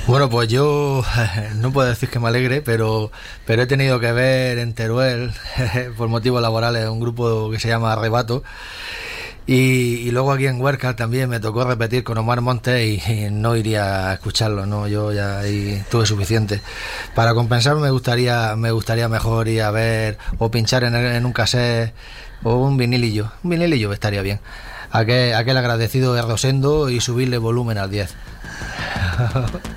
Bueno, pues yo no puedo decir que me alegre, pero he tenido que ver en Teruel, por motivos laborales, un grupo que se llama Arrebato. Y luego aquí en Huerca también me tocó repetir con Omar Montes y no iría a escucharlo, no, yo ya ahí tuve suficiente. Para compensar me gustaría mejor ir a ver o pinchar en un cassette o un vinilillo estaría bien. Aquel agradecido de Rosendo y subirle volumen al 10.